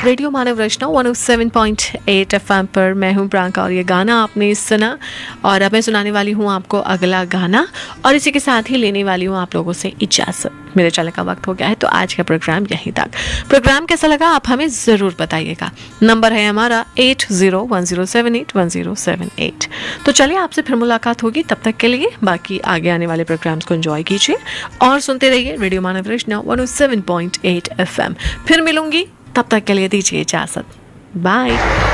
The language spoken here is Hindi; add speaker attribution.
Speaker 1: रेडियो मानव रचना 107.8 FM पर मैं हूँ प्रियंका और ये गाना आपने सुना। और अब मैं सुनाने वाली हूँ आपको अगला गाना और इसी के साथ ही लेने वाली हूँ आप लोगों से इजाज़त। मेरे चलने का वक्त हो गया है तो आज का प्रोग्राम यहीं तक। प्रोग्राम कैसा लगा आप हमें ज़रूर बताइएगा। नंबर है हमारा 8010781078। तो चलिए आपसे फिर मुलाकात होगी, तब तक के लिए बाकी आगे आने वाले प्रोग्राम्स को एंजॉय कीजिए और सुनते रहिए रेडियो मानव रचना 107.8 FM। फिर मिलूंगी, तब तक के लिए दीजिए इजाज़त। बाय।